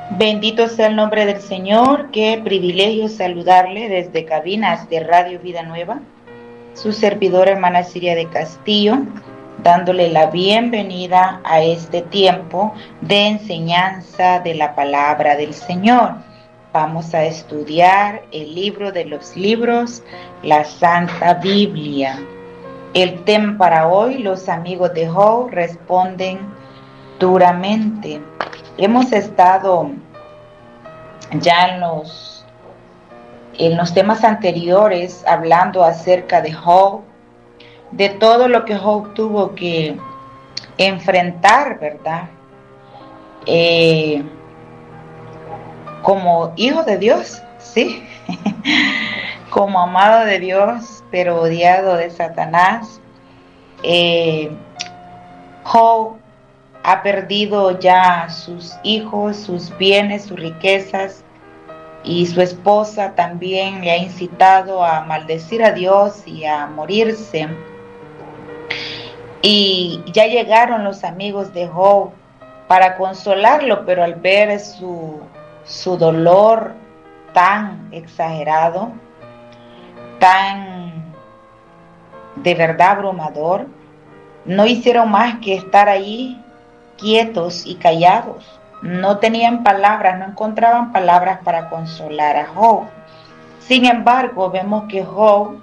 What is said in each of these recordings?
Bendito sea el nombre del Señor. Qué privilegio saludarle desde cabinas de Radio Vida Nueva. Su servidora hermana Siria de Castillo, dándole la bienvenida a este tiempo de enseñanza de la palabra del Señor. Vamos a estudiar el libro de los libros, la Santa Biblia. El tema para hoy: los amigos de Job responden duramente. Hemos estado ya en los temas anteriores hablando acerca de Job, de todo lo que Job tuvo que enfrentar, ¿verdad? Como hijo de Dios, ¿sí? Como amado de Dios, pero odiado de Satanás. Job ha perdido ya sus hijos, sus bienes, sus riquezas, y su esposa también le ha incitado a maldecir a Dios y a morirse. Y ya llegaron los amigos de Job para consolarlo, pero al ver su dolor tan exagerado, tan de verdad abrumador, no hicieron más que estar allí quietos y callados. No tenían palabras, no encontraban palabras para consolar a Job. Sin embargo, vemos que Job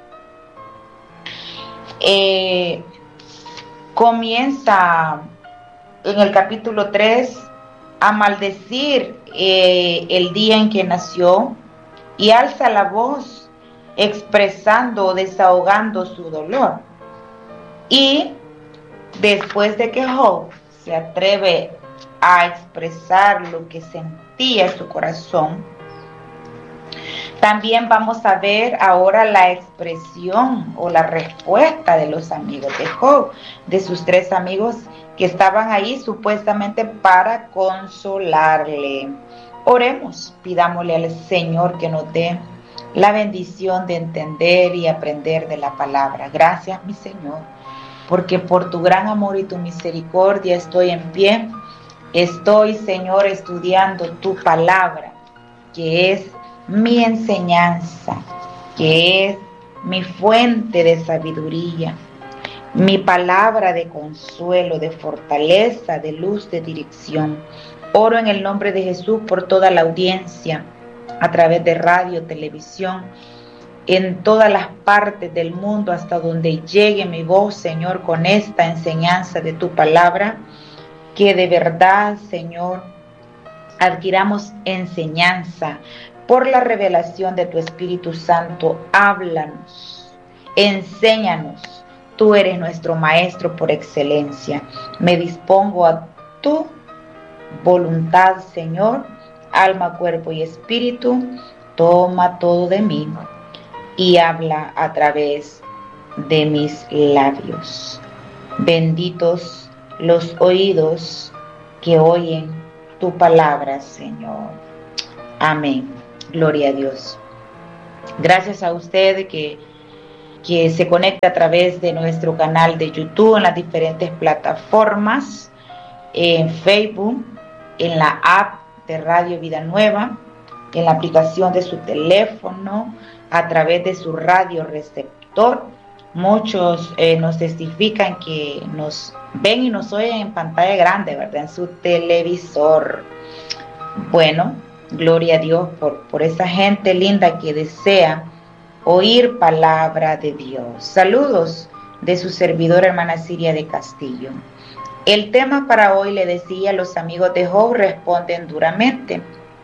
comienza en el capítulo 3 a maldecir el día en que nació y alza la voz expresando o desahogando su dolor. Y después de que Job se atreve a expresar lo que sentía en su corazón, también vamos a ver ahora la expresión o la respuesta de los amigos de Job, de sus tres amigos que estaban ahí supuestamente para consolarle. Oremos, pidámosle al Señor que nos dé la bendición de entender y aprender de la palabra. Gracias, mi Señor, porque por tu gran amor y tu misericordia estoy en pie. Estoy, Señor, estudiando tu palabra, que es mi enseñanza, que es mi fuente de sabiduría, mi palabra de consuelo, de fortaleza, de luz, de dirección. Oro en el nombre de Jesús por toda la audiencia, a través de radio, televisión, en todas las partes del mundo, hasta donde llegue mi voz, Señor, con esta enseñanza de tu palabra, que de verdad, Señor, adquiramos enseñanza por la revelación de tu Espíritu Santo. Háblanos, enséñanos. Tú eres nuestro Maestro por excelencia. Me dispongo a tu voluntad, Señor, alma, cuerpo y espíritu. Toma todo de mí y habla a través de mis labios. Benditos los oídos que oyen tu palabra, Señor. Amén. Gloria a Dios. Gracias a usted que se conecta a través de nuestro canal de YouTube, en las diferentes plataformas, en Facebook, en la app de Radio Vida Nueva, en la aplicación de su teléfono, a través de su radio receptor. Muchos nos testifican que nos ven y nos oyen en pantalla grande, ¿verdad? En su televisor. Bueno, gloria a Dios por esa gente linda que desea oír palabra de Dios. Saludos de su servidora hermana Siria de Castillo. El tema para hoy, le decía, los amigos de Job responden duramente.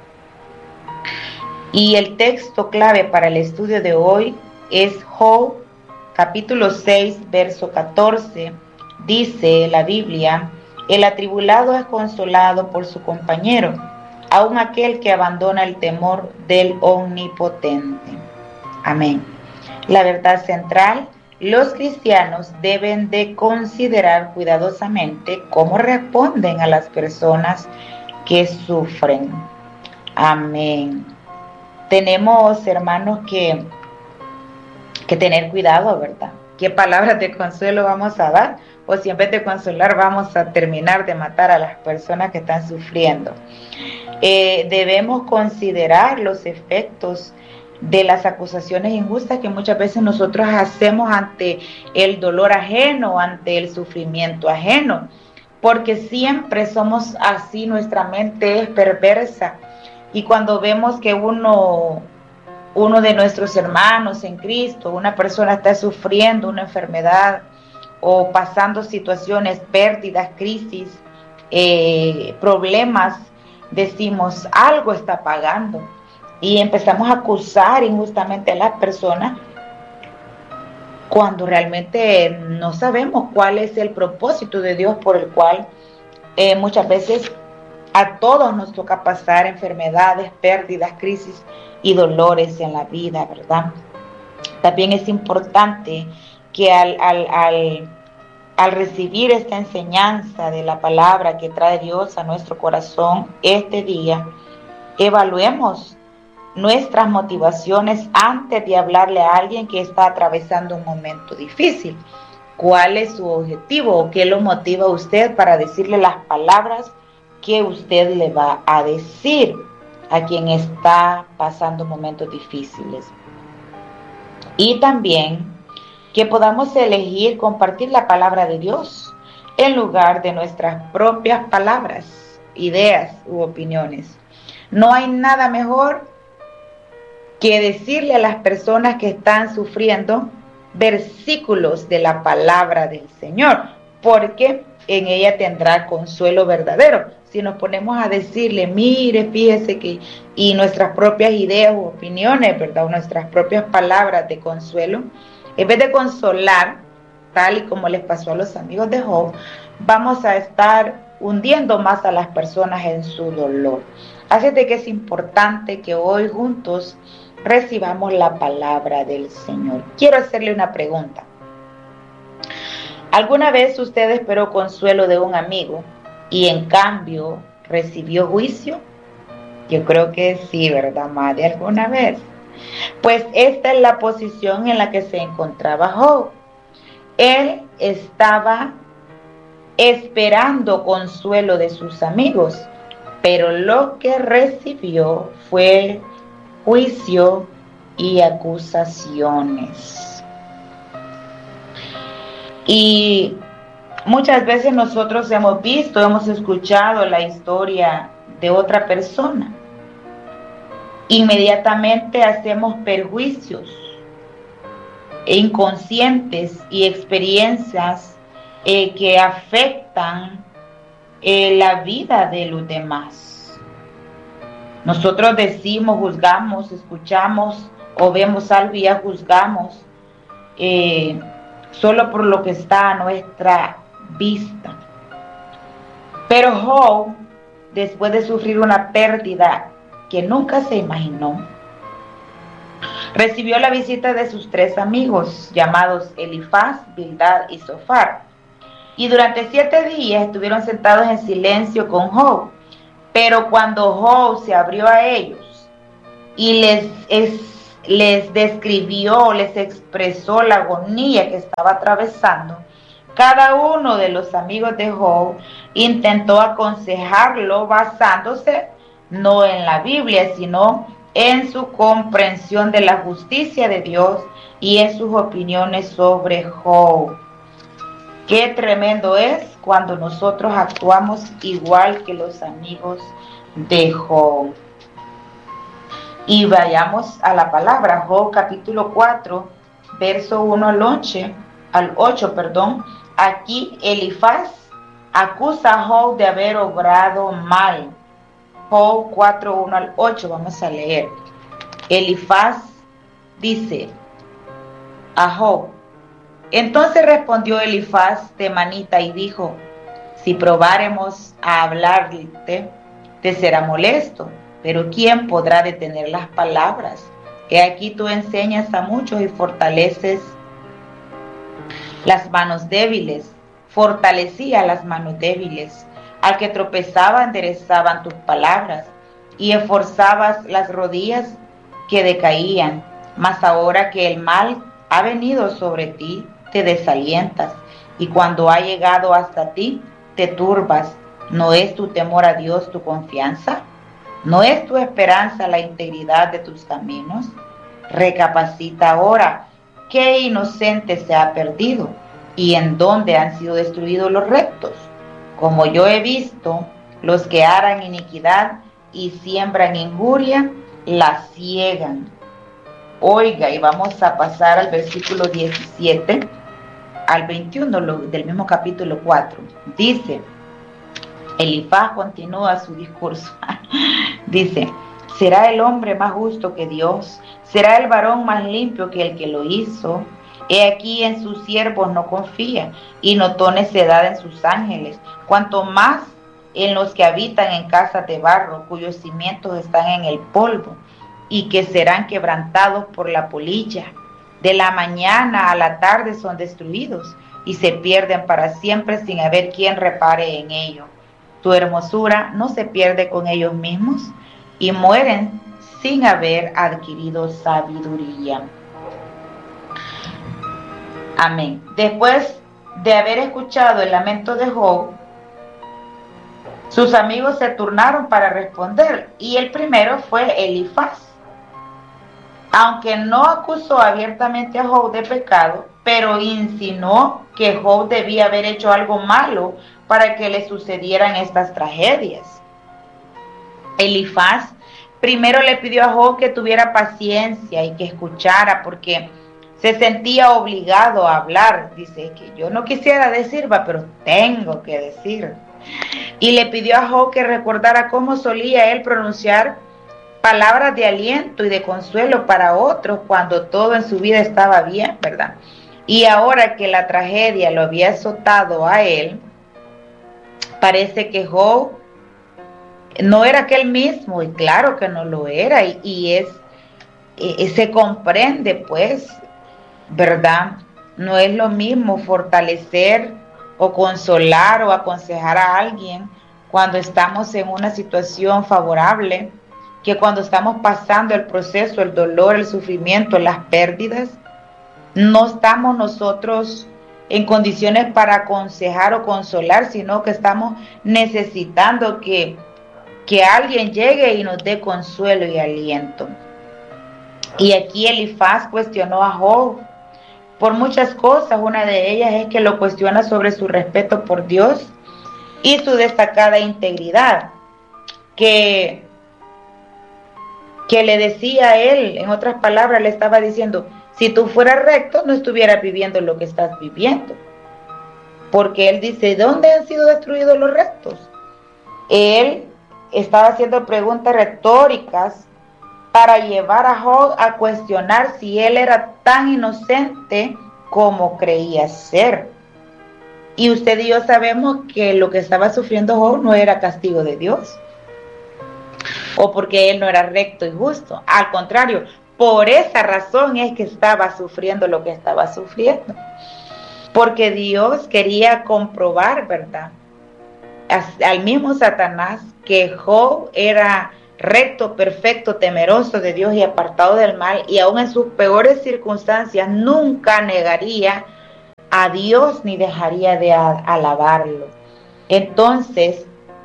Y el texto clave para el estudio de hoy es Job, capítulo 6, verso 14. Dice la Biblia: el atribulado es consolado por su compañero, aun aquel que abandona el temor del Omnipotente. Amén. La verdad central: los cristianos deben de considerar cuidadosamente cómo responden a las personas que sufren. Amén. Tenemos, hermanos, que tener cuidado, ¿verdad? ¿Qué palabras de consuelo vamos a dar? O si en vez de consolar vamos a terminar de matar a las personas que están sufriendo. Debemos considerar los efectos de las acusaciones injustas que muchas veces nosotros hacemos ante el dolor ajeno, ante el sufrimiento ajeno, porque siempre somos así, nuestra mente es perversa, y cuando vemos que uno de nuestros hermanos en Cristo, una persona está sufriendo una enfermedad o pasando situaciones, pérdidas, crisis, problemas, decimos, algo está pagando, y empezamos a acusar injustamente a las personas cuando realmente no sabemos cuál es el propósito de Dios por el cual muchas veces a todos nos toca pasar enfermedades, pérdidas, crisis y dolores en la vida, ¿verdad? También es importante que al recibir esta enseñanza de la palabra que trae Dios a nuestro corazón este día, evaluemos nuestras motivaciones antes de hablarle a alguien que está atravesando un momento difícil. ¿Cuál es su objetivo o qué lo motiva a usted para decirle las palabras que usted le va a decir a quien está pasando momentos difíciles? Y también que podamos elegir compartir la palabra de Dios en lugar de nuestras propias palabras, ideas u opiniones. No hay nada mejor que decirle a las personas que están sufriendo versículos de la palabra del Señor, porque en ella tendrá consuelo verdadero. Si nos ponemos a decirle, mire, fíjese que, y nuestras propias ideas u opiniones, ¿verdad? O nuestras propias palabras de consuelo, en vez de consolar, tal y como les pasó a los amigos de Job, vamos a estar hundiendo más a las personas en su dolor. Así de que es importante que hoy juntos recibamos la palabra del Señor. Quiero hacerle una pregunta. ¿Alguna vez usted esperó consuelo de un amigo y en cambio recibió juicio? Yo creo que sí, ¿verdad, madre? ¿Alguna vez? Pues esta es la posición en la que se encontraba Job. Él estaba esperando consuelo de sus amigos, pero lo que recibió fue juicio y acusaciones. Y muchas veces nosotros hemos visto, hemos escuchado la historia de otra persona. Inmediatamente hacemos perjuicios inconscientes y experiencias que afectan la vida de los demás. Nosotros decimos, juzgamos, escuchamos o vemos algo y ya juzgamos solo por lo que está a nuestra vista. Pero Job, después de sufrir una pérdida que nunca se imaginó, recibió la visita de sus 3 amigos llamados Elifaz, Bildad y Zofar. Y durante 7 días estuvieron sentados en silencio con Job. Pero cuando Job se abrió a ellos y les describió, les expresó la agonía que estaba atravesando, cada uno de los amigos de Job intentó aconsejarlo basándose no en la Biblia, sino en su comprensión de la justicia de Dios y en sus opiniones sobre Job. Qué tremendo es cuando nosotros actuamos igual que los amigos de Job. Y vayamos a la palabra, Job capítulo 4, verso 1 al 8. Aquí Elifaz acusa a Job de haber obrado mal. Job 4, 1 al 8, vamos a leer. Elifaz dice a Job: entonces respondió Elifaz temanita y dijo: si probáremos a hablarte, te será molesto, pero ¿quién podrá detener las palabras? He aquí tú enseñas a muchos y fortaleces las manos débiles. Fortalecía las manos débiles. Al que tropezaba enderezaban tus palabras y esforzabas las rodillas que decaían. Mas ahora que el mal ha venido sobre ti, te desalientas y cuando ha llegado hasta ti, te turbas. ¿No es tu temor a Dios tu confianza? ¿No es tu esperanza la integridad de tus caminos? Recapacita ahora, ¿qué inocente se ha perdido? ¿Y en dónde han sido destruidos los rectos? Como yo he visto, los que aran iniquidad y siembran injuria, la ciegan. Oiga, y vamos a pasar al versículo 17 al 21 del mismo capítulo 4. Dice, Elifaz continúa su discurso. Dice, ¿será el hombre más justo que Dios? ¿Será el varón más limpio que el que lo hizo? He aquí en sus siervos no confía, y notó necedad en sus ángeles, cuanto más en los que habitan en casas de barro, cuyos cimientos están en el polvo, y que serán quebrantados por la polilla. De la mañana a la tarde son destruidos, y se pierden para siempre sin haber quien repare en ello. Tu hermosura no se pierde con ellos mismos, y mueren sin haber adquirido sabiduría. Amén. Después de haber escuchado el lamento de Job, sus amigos se turnaron para responder, y el primero fue Elifaz. Aunque no acusó abiertamente a Job de pecado, pero insinuó que Job debía haber hecho algo malo para que le sucedieran estas tragedias. Elifaz primero le pidió a Job que tuviera paciencia y que escuchara, porque se sentía obligado a hablar. Dice que yo no quisiera decir, pero tengo que decir. Y le pidió a Job que recordara cómo solía él pronunciar palabras de aliento y de consuelo para otros cuando todo en su vida estaba bien, ¿verdad? Y ahora que la tragedia lo había azotado a él, parece que Job no era aquel mismo, y claro que no lo era, y se comprende, pues, ¿verdad? No es lo mismo fortalecer o consolar o aconsejar a alguien cuando estamos en una situación favorable que cuando estamos pasando el proceso, el dolor, el sufrimiento, las pérdidas. No estamos nosotros en condiciones para aconsejar o consolar, sino que estamos necesitando que alguien llegue y nos dé consuelo y aliento. Y aquí Elifaz cuestionó a Job por muchas cosas. Una de ellas es que lo cuestiona sobre su respeto por Dios y su destacada integridad, que le decía a él, en otras palabras, le estaba diciendo, si tú fueras recto, no estuvieras viviendo lo que estás viviendo. Porque él dice, ¿dónde han sido destruidos los rectos? Él estaba haciendo preguntas retóricas para llevar a Job a cuestionar si él era tan inocente como creía ser. Y usted y yo sabemos que lo que estaba sufriendo Job no era castigo de Dios, o porque él no era recto y justo. Al contrario, por esa razón es que estaba sufriendo lo que estaba sufriendo. Porque Dios quería comprobar, ¿verdad?, al mismo Satanás, que Job era recto, perfecto, temeroso de Dios y apartado del mal, y aún en sus peores circunstancias nunca negaría a Dios ni dejaría de alabarlo. Entonces,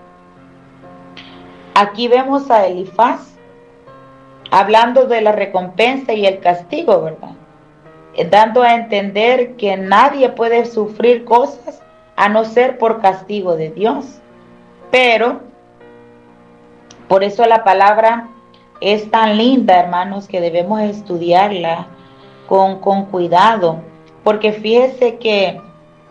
aquí vemos a Elifaz hablando de la recompensa y el castigo, ¿verdad? Dando a entender que nadie puede sufrir cosas a no ser por castigo de Dios. Pero por eso la palabra es tan linda, hermanos, que debemos estudiarla con cuidado, porque fíjese que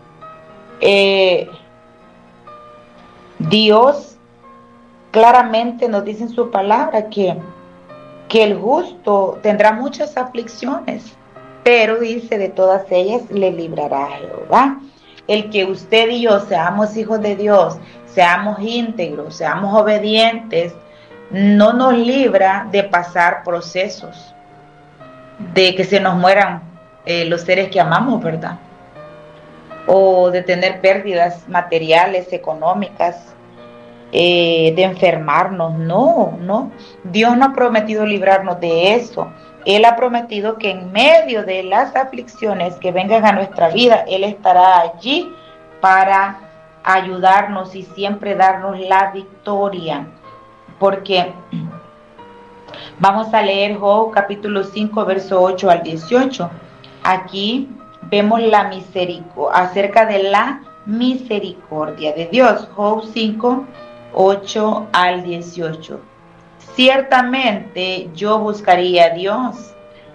Dios claramente nos dice en su palabra que el justo tendrá muchas aflicciones, pero dice, de todas ellas le librará Jehová. El que usted y yo seamos hijos de Dios, seamos íntegros, seamos obedientes, no nos libra de pasar procesos, de que se nos mueran los seres que amamos, ¿verdad? O de tener pérdidas materiales, económicas, de enfermarnos. No, Dios no ha prometido librarnos de eso, Él ha prometido que en medio de las aflicciones que vengan a nuestra vida, Él estará allí para ayudarnos y siempre darnos la victoria. Porque vamos a leer Job capítulo 5, verso 8 al 18. Aquí vemos la misericordia, acerca de la misericordia de Dios. Job 5, 8 al 18. Ciertamente yo buscaría a Dios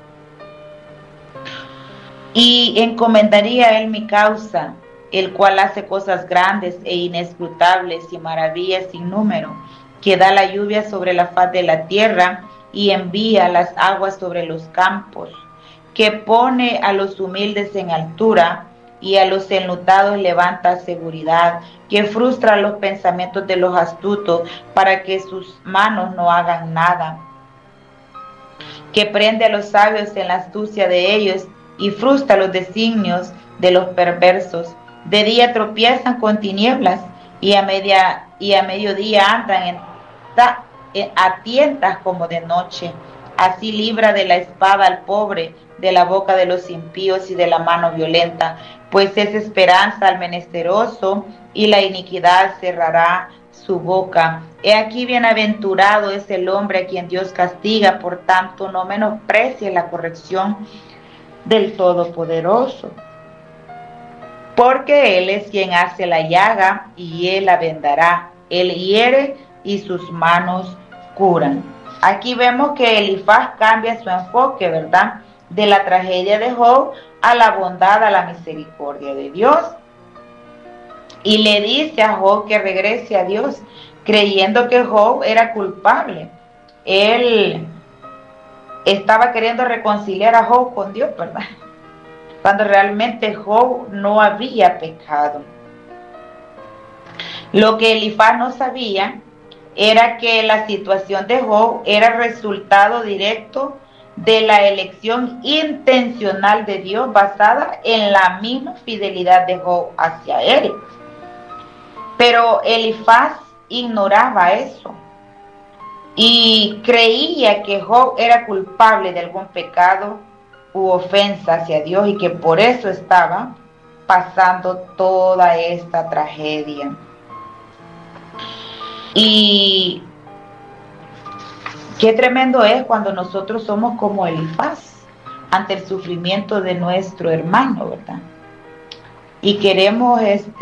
y encomendaría a Él mi causa, el cual hace cosas grandes e inescrutables y maravillas sin número, que da la lluvia sobre la faz de la tierra y envía las aguas sobre los campos, que pone a los humildes en altura y a los enlutados levanta seguridad, que frustra los pensamientos de los astutos para que sus manos no hagan nada, que prende a los sabios en la astucia de ellos y frustra los designios de los perversos. De día tropiezan con tinieblas y a mediodía andan a tientas como de noche. Así libra de la espada al pobre, de la boca de los impíos y de la mano violenta, pues es esperanza al menesteroso y la iniquidad cerrará su boca. He aquí bienaventurado es el hombre a quien Dios castiga, por tanto no menosprecie la corrección del Todopoderoso, porque Él es quien hace la llaga y Él la vendará. Él hiere y sus manos curan. Aquí vemos que Elifaz cambia su enfoque, ¿verdad? De la tragedia de Job a la bondad, a la misericordia de Dios. Y le dice a Job que regrese a Dios, creyendo que Job era culpable. Él estaba queriendo reconciliar a Job con Dios, ¿verdad? Cuando realmente Job no había pecado. Lo que Elifaz no sabía era que la situación de Job era resultado directo de la elección intencional de Dios basada en la misma fidelidad de Job hacia él. Pero Elifaz ignoraba eso y creía que Job era culpable de algún pecado u ofensa hacia Dios y que por eso estaba pasando toda esta tragedia. Y qué tremendo es cuando nosotros somos como Elifaz ante el sufrimiento de nuestro hermano, ¿verdad? Y queremos,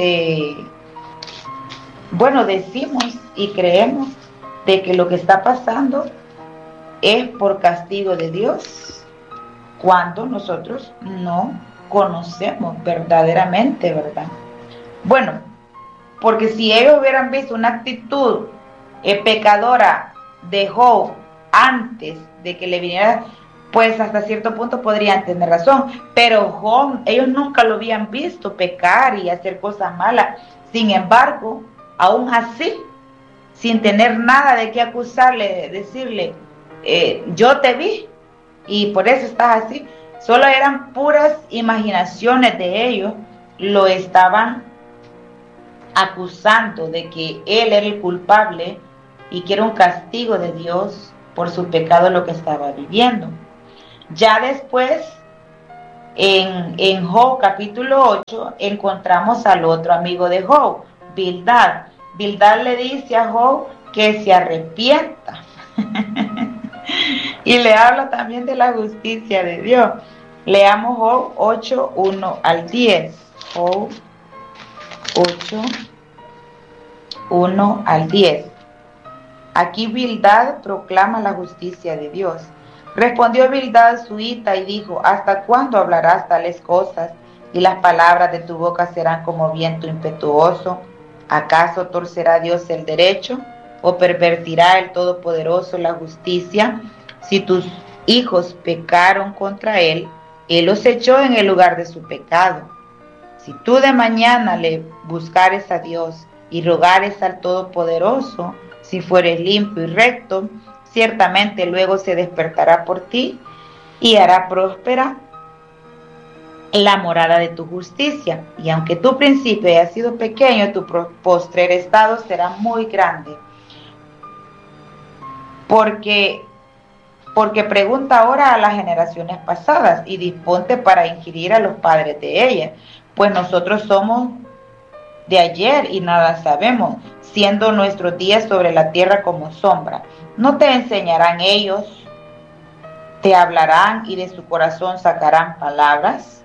decimos y creemos de que lo que está pasando es por castigo de Dios, cuando nosotros no conocemos verdaderamente, ¿verdad? Bueno, porque si ellos hubieran visto una actitud pecadora de Job antes de que le viniera, pues hasta cierto punto podrían tener razón, pero Job, ellos nunca lo habían visto pecar y hacer cosas malas. Sin embargo, aún así, sin tener nada de qué acusarle, decirle, yo te vi y por eso estás así, solo eran puras imaginaciones de ellos, lo estaban acusando de que él era el culpable y que era un castigo de Dios por su pecado lo que estaba viviendo. Ya después, en Job capítulo 8, encontramos al otro amigo de Job, Bildad. Bildad le dice a Job que se arrepienta y le habla también de la justicia de Dios. Leamos Job 8, 1 al 10. Job 8, 1 al 10. Aquí Bildad proclama la justicia de Dios. Respondió Bildad suita y dijo, ¿hasta cuándo hablarás tales cosas? Y las palabras de tu boca serán como viento impetuoso. ¿Acaso torcerá Dios el derecho? ¿O pervertirá el Todopoderoso la justicia? Si tus hijos pecaron contra Él, Él los echó en el lugar de su pecado. Si tú de mañana le buscares a Dios y rogares al Todopoderoso, si fueres limpio y recto, ciertamente luego se despertará por ti y hará próspera la morada de tu justicia. Y aunque tu principio haya sido pequeño, tu postrer estado será muy grande. Porque porque pregunta ahora a las generaciones pasadas y disponte para inquirir a los padres de ellas, pues nosotros somos de ayer y nada sabemos, siendo nuestros días sobre la tierra como sombra. ¿No te enseñarán ellos? ¿Te hablarán y de su corazón sacarán palabras?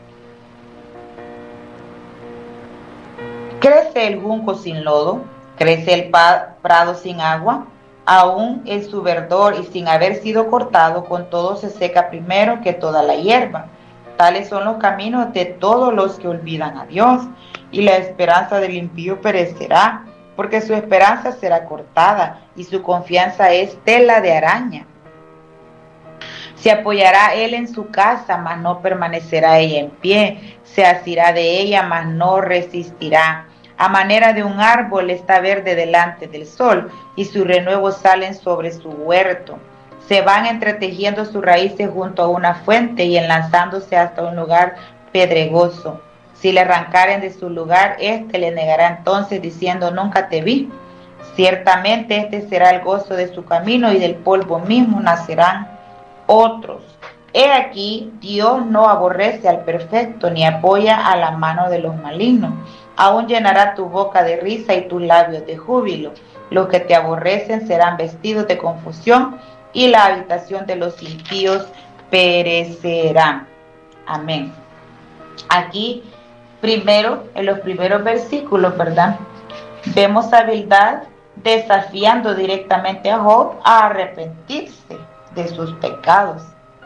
¿Crece el junco sin lodo? ¿Crece el prado sin agua? Aún en su verdor y sin haber sido cortado, con todo se seca primero que toda la hierba. Tales son los caminos de todos los que olvidan a Dios, y la esperanza del impío perecerá, porque su esperanza será cortada, y su confianza es tela de araña. Se apoyará él en su casa, mas no permanecerá ella en pie. Se asirá de ella, mas no resistirá. A manera de un árbol está verde delante del sol, y sus renuevos salen sobre su huerto. Se van entretejiendo sus raíces junto a una fuente y enlazándose hasta un lugar pedregoso. Si le arrancaren de su lugar, éste le negará entonces, diciendo: nunca te vi. Ciertamente este será el gozo de su camino, y del polvo mismo nacerán otros. He aquí, Dios no aborrece al perfecto, ni apoya a la mano de los malignos. Aún llenará tu boca de risa y tus labios de júbilo. Los que te aborrecen serán vestidos de confusión, y la habitación de los impíos perecerá. Amén. Aquí, primero, en los primeros versículos, ¿verdad?, vemos a Bildad desafiando directamente a Job a arrepentirse de sus pecados.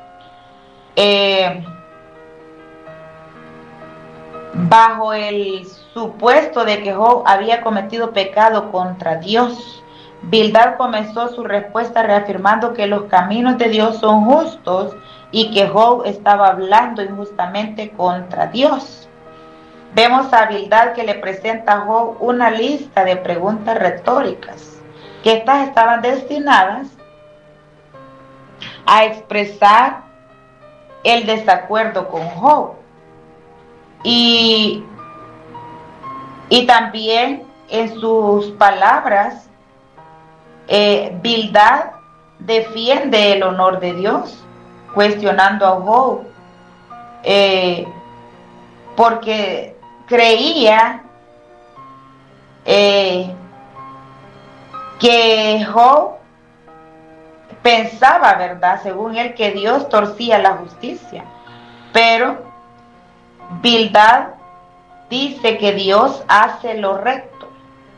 Bajo el supuesto de que Job había cometido pecado contra Dios, Bildad comenzó su respuesta reafirmando que los caminos de Dios son justos y que Job estaba hablando injustamente contra Dios. Vemos a Bildad que le presenta a Job una lista de preguntas retóricas, que estas estaban destinadas a expresar el desacuerdo con Job. Y también en sus palabras, Bildad defiende el honor de Dios, cuestionando a Job, porque creía que Job pensaba, ¿verdad?, según él, que Dios torcía la justicia. Pero Bildad dice que Dios hace lo recto.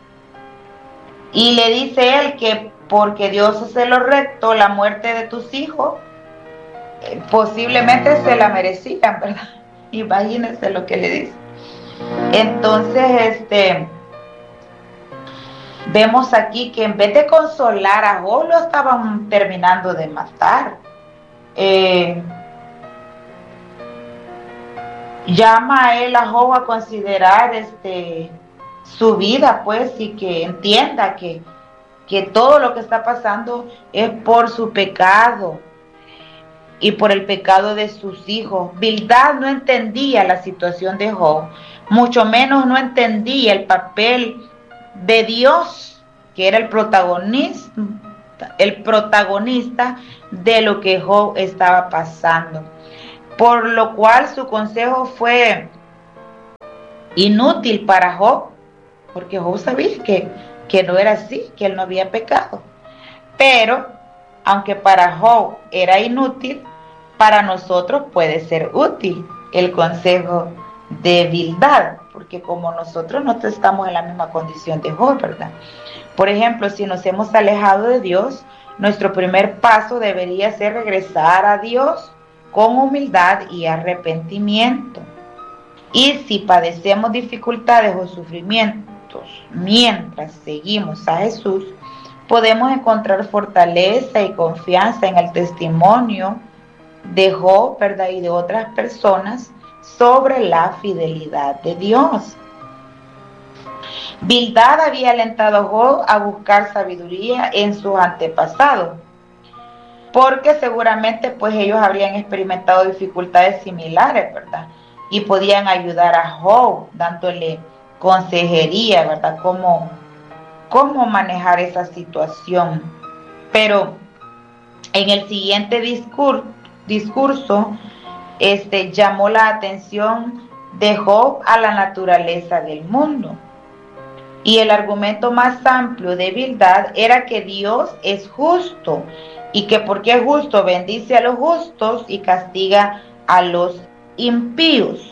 Y le dice él que porque Dios hace lo recto, la muerte de tus hijos posiblemente se la merecían, ¿verdad? Imagínense lo que le dice. Entonces, vemos aquí que en vez de consolar a Job, lo estaban terminando de matar. Llama a él, a Job, a considerar su vida, pues, y que entienda que todo lo que está pasando es por su pecado y por el pecado de sus hijos. Bildad no entendía la situación de Job, mucho menos no entendía el papel de Dios, que era el protagonista de lo que Job estaba pasando. Por lo cual su consejo fue inútil para Job, porque Job sabía que no era así, que él no había pecado. Pero, aunque para Job era inútil, para nosotros puede ser útil el consejo de Bildad, porque como nosotros no estamos en la misma condición de Job, ¿verdad? Por ejemplo, si nos hemos alejado de Dios, nuestro primer paso debería ser regresar a Dios con humildad y arrepentimiento. Y si padecemos dificultades o sufrimientos mientras seguimos a Jesús, podemos encontrar fortaleza y confianza en el testimonio de Job, ¿verdad?, y de otras personas sobre la fidelidad de Dios. Bildad había alentado a Job a buscar sabiduría en sus antepasados, porque seguramente pues ellos habrían experimentado dificultades similares, ¿verdad? Y podían ayudar a Job dándole consejería, ¿verdad? Cómo manejar esa situación. Pero En el siguiente discurso, llamó la atención de Job a la naturaleza del mundo. Y el argumento más amplio de Bildad era que Dios es justo y que porque es justo bendice a los justos y castiga a los impíos.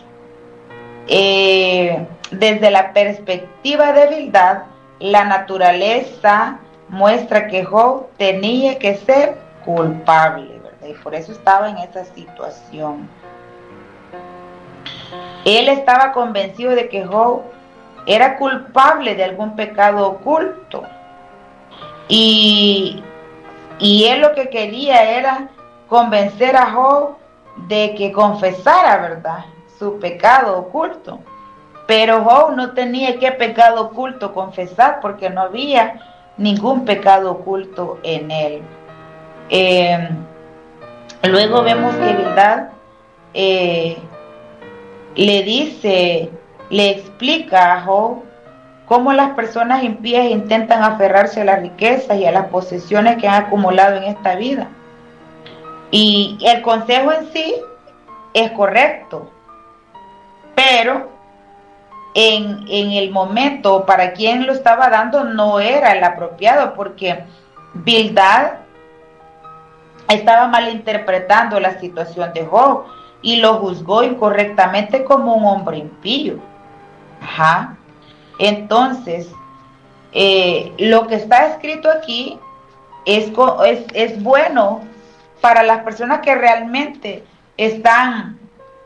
Desde la perspectiva de Bildad, la naturaleza muestra que Job tenía que ser culpable, ¿verdad? Y por eso estaba en esa situación. Él estaba convencido de que Job era culpable de algún pecado oculto. Y él lo que quería era convencer a Job de que confesara, ¿verdad?, su pecado oculto. Pero Job no tenía qué pecado oculto confesar porque no había ningún pecado oculto en él. Luego vemos que Bildad le explica a Job cómo las personas impías intentan aferrarse a las riquezas y a las posesiones que han acumulado en esta vida. Y el consejo en sí es correcto, pero en el momento para quien lo estaba dando no era el apropiado, porque Bildad estaba malinterpretando la situación de Job y lo juzgó incorrectamente como un hombre impío. Entonces, lo que está escrito aquí es bueno para las personas que realmente están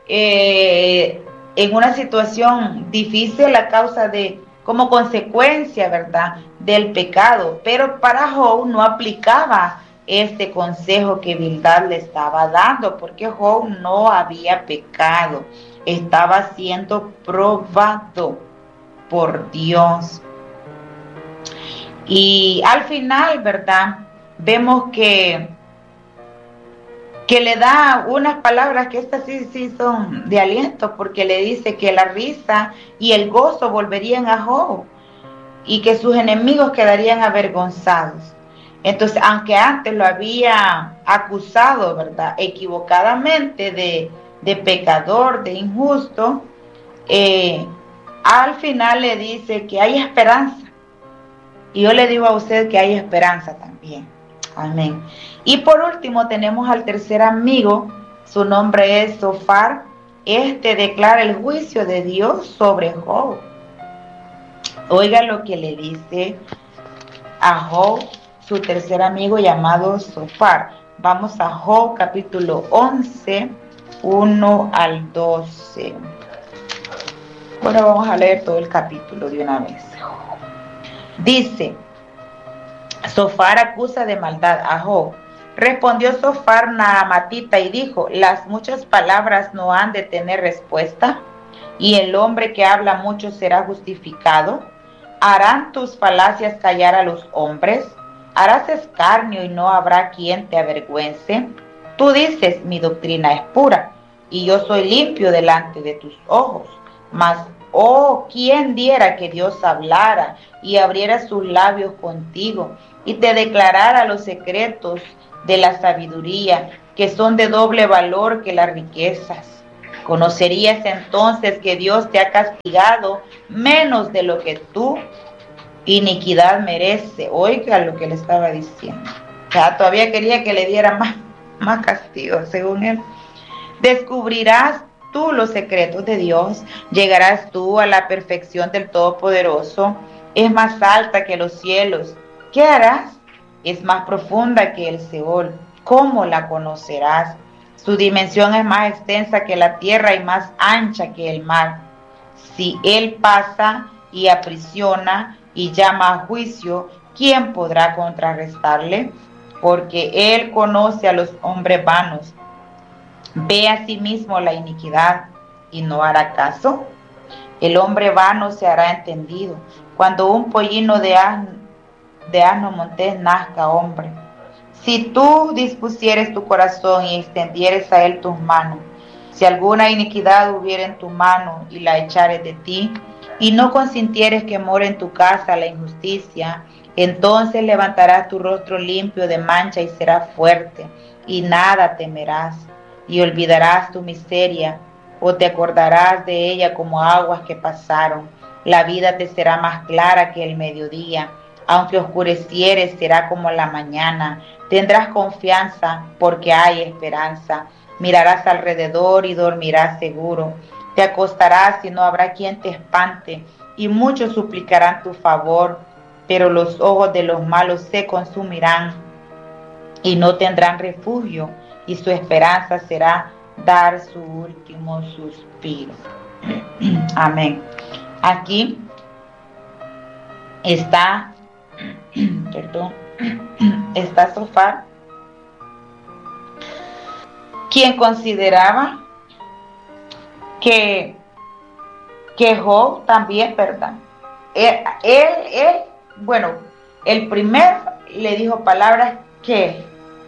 en una situación difícil a causa de, como consecuencia, ¿verdad?, del pecado. Pero para Job no aplicaba este consejo que Bildad le estaba dando, porque Job no había pecado, estaba siendo probado por Dios. Y al final, ¿verdad?, vemos que le da unas palabras que estas sí son de aliento, porque le dice que la risa y el gozo volverían a Job y que sus enemigos quedarían avergonzados. Entonces, aunque antes lo había acusado, ¿verdad?, equivocadamente de pecador, de injusto, al final le dice que hay esperanza. Y yo le digo a usted que hay esperanza también. Amén. Y por último tenemos al tercer amigo, su nombre es Zofar. Declara el juicio de Dios sobre Job. Oiga lo que le dice a Job, su tercer amigo llamado Zofar. Vamos a Job capítulo 11, 1 al 12. Bueno, vamos a leer todo el capítulo de una vez. Dice: Zofar acusa de maldad a Job. Respondió Zofar Naamatita y dijo: las muchas palabras no han de tener respuesta, y el hombre que habla mucho será justificado. ¿Harán tus falacias callar a los hombres? ¿Harás escarnio y no habrá quien te avergüence? Tú dices: mi doctrina es pura, y yo soy limpio delante de tus ojos. Mas, oh, ¿quién diera que Dios hablara y abriera sus labios contigo y te declarara los secretos de la sabiduría, que son de doble valor que las riquezas? ¿Conocerías entonces que Dios te ha castigado menos de lo que tu iniquidad merece? Oiga lo que le estaba diciendo. O sea, todavía quería que le diera más castigo, según él. Descubrirás tú los secretos de Dios, llegarás tú a la perfección del Todopoderoso. Es más alta que los cielos. ¿Qué harás? Es más profunda que el Seol. ¿Cómo la conocerás? Su dimensión es más extensa que la tierra y más ancha que el mar. Si él pasa y aprisiona y llama a juicio, ¿quién podrá contrarrestarle? Porque él conoce a los hombres vanos. Ve a sí mismo la iniquidad y no hará caso. El hombre vano se hará entendido cuando un pollino de asno montés nazca hombre. Si tú dispusieres tu corazón y extendieres a él tus manos, si alguna iniquidad hubiera en tu mano y la echares de ti, y no consintieres que more en tu casa la injusticia, Entonces levantarás tu rostro limpio de mancha y serás fuerte, y nada temerás, y olvidarás tu miseria, o te acordarás de ella como aguas que pasaron. La vida te será más clara que el mediodía, aunque oscureciere será como la mañana. Tendrás confianza porque hay esperanza. Mirarás alrededor y dormirás seguro. Te acostarás y no habrá quien te espante, y muchos suplicarán tu favor, pero los ojos de los malos se consumirán y no tendrán refugio, y su esperanza será dar su último suspiro. Amén. Aquí está, perdón, está Sofar, quien consideraba que Job también, ¿verdad? Bueno, el primer le dijo palabras que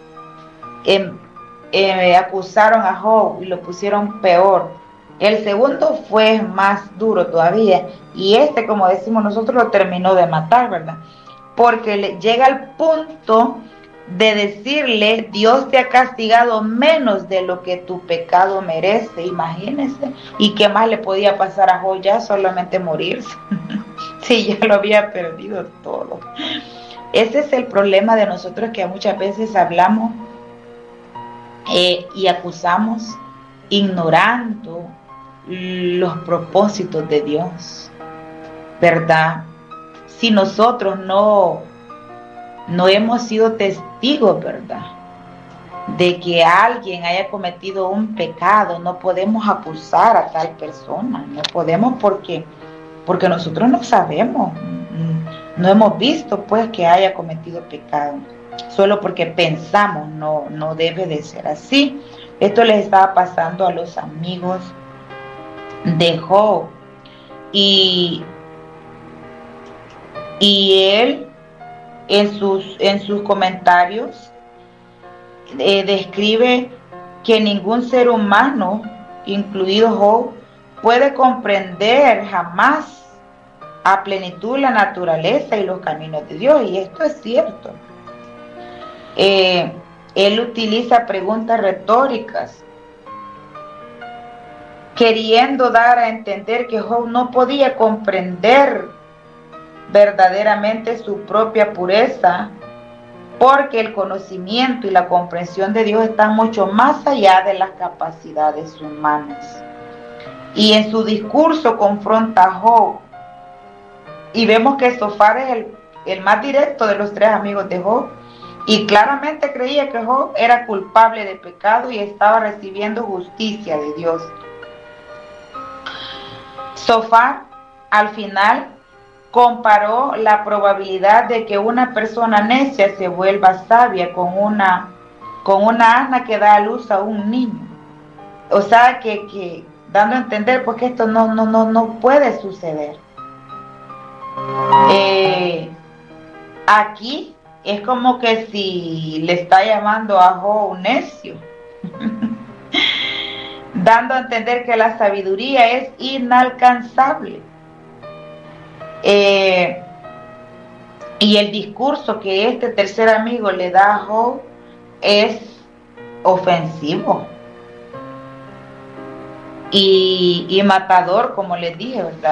acusaron a Job y lo pusieron peor. El segundo fue más duro todavía, y como decimos nosotros, lo terminó de matar, ¿verdad? Porque llega al punto de decirle: Dios te ha castigado menos de lo que tu pecado merece. Imagínense. ¿Y qué más le podía pasar a Job? Ya solamente morirse. Sí, ya lo había perdido todo. Ese es el problema de nosotros, que muchas veces hablamos y acusamos ignorando los propósitos de Dios, ¿verdad? Si nosotros no hemos sido testigos, ¿verdad?, de que alguien haya cometido un pecado, no podemos acusar a tal persona. No podemos porque nosotros no sabemos, no hemos visto pues que haya cometido pecado. Solo porque pensamos, no debe de ser así. Esto les estaba pasando a los amigos de Job, y él en sus comentarios describe que ningún ser humano, incluido Job, puede comprender jamás a plenitud la naturaleza y los caminos de Dios, y esto es cierto. Él utiliza preguntas retóricas, queriendo dar a entender que Job no podía comprender verdaderamente su propia pureza, porque el conocimiento y la comprensión de Dios están mucho más allá de las capacidades humanas. Y en su discurso confronta a Job, y vemos que Sofar es el más directo de los tres amigos de Job, y claramente creía que Job era culpable de pecado y estaba recibiendo justicia de Dios. Sofar, al final, comparó la probabilidad de que una persona necia se vuelva sabia con una asna que da a luz a un niño. O sea, que dando a entender pues que esto no puede suceder. Aquí es como que si le está llamando a Job un necio, dando a entender que la sabiduría es inalcanzable. Y el discurso que este tercer amigo le da a Job es ofensivo y matador, como les dije, ¿verdad?